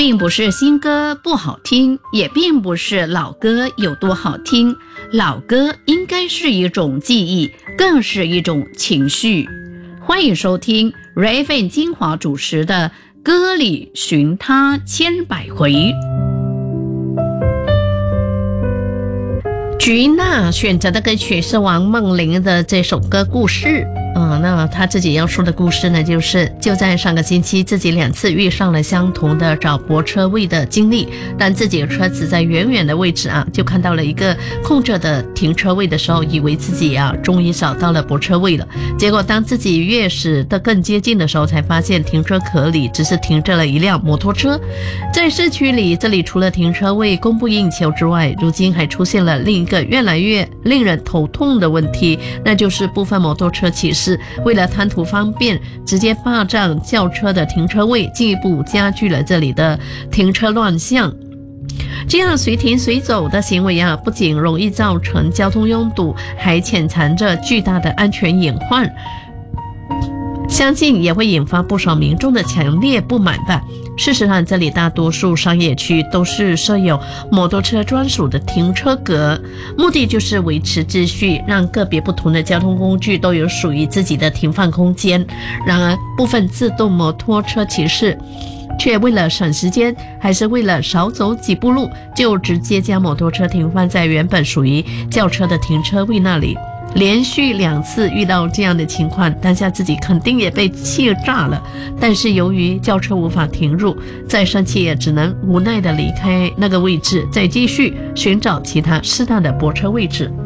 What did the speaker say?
并不是新歌不好听，也并不是老歌有多好听。老歌应该是一种记忆，更是一种情绪。欢迎收听 Raven 精华主持的歌里寻他千百回。菊娜选择的歌曲是王梦玲的这首歌《故事》。那他自己要说的故事呢，就在上个星期自己2次遇上了相同的找泊车位的经历，但自己的车子在远远的位置就看到了一个空着的停车位的时候，以为自己终于找到了泊车位了。结果当自己越驶得更接近的时候，才发现停车壳里只是停着了一辆摩托车。在市区里，这里除了停车位供不应求之外，如今还出现了另一个越来越令人头痛的问题，那就是部分摩托车骑士为了贪图方便，直接霸占轿车的停车位，进一步加剧了这里的停车乱象。这样随停随走的行为不仅容易造成交通拥堵，还潜藏着巨大的安全隐患，相信也会引发不少民众的强烈不满吧。事实上，这里大多数商业区都是设有摩托车专属的停车格，目的就是维持秩序，让个别不同的交通工具都有属于自己的停放空间。然而，部分自动摩托车骑士却为了省时间，还是为了少走几步路，就直接将摩托车停放在原本属于轿车的停车位那里。连续2次遇到这样的情况，当下自己肯定也被气炸了，但是由于轿车无法停入，再生气也只能无奈地离开那个位置，再继续寻找其他适当的泊车位置。